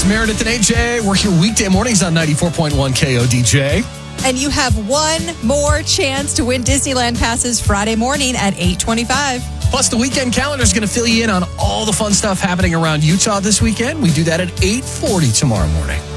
It's Meredith and AJ. We're here weekday mornings on 94.1 KODJ. And you have one more chance to win Disneyland passes Friday morning at 8:25. Plus, the weekend calendar is going to fill you in on all the fun stuff happening around Utah this weekend. We do that at 8:40 tomorrow morning.